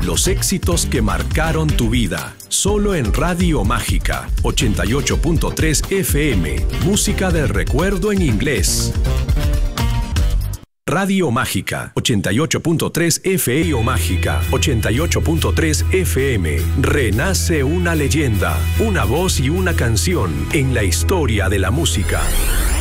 Los éxitos que marcaron tu vida. Solo en Radio Mágica 88.3 FM. Música del recuerdo en inglés. Radio Mágica 88.3 FM. Mágica 88.3 FM. Renace una leyenda, una voz y una canción en la historia de la música.